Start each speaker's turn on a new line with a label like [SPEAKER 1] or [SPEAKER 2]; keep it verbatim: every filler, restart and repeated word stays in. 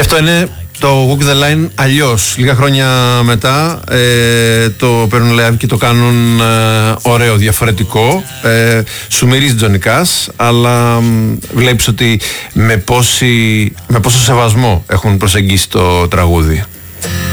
[SPEAKER 1] αυτό είναι το Walk the Line αλλιώς. Λίγα χρόνια μετά ε, το παίρνουν live και το κάνουν ε, ωραίο, διαφορετικό. Ε, σου μυρίζει Τζόνι Κας, αλλά ε, βλέπεις ότι με, πόση, με πόσο σεβασμό έχουν προσεγγίσει το τραγούδι.